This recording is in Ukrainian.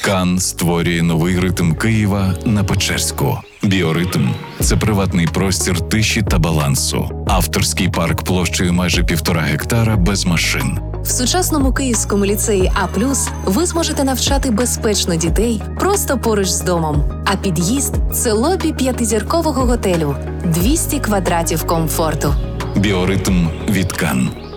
Кан створює новий ритм Києва на Печерську. Біоритм – це приватний простір тиші та балансу. Авторський парк площею майже 1,5 гектара без машин. В сучасному Київському ліцеї А+, ви зможете навчати безпечно дітей просто поруч з домом. А під'їзд – це лобі 5-зіркового готелю. 200 квадратів комфорту. Біоритм від Кан.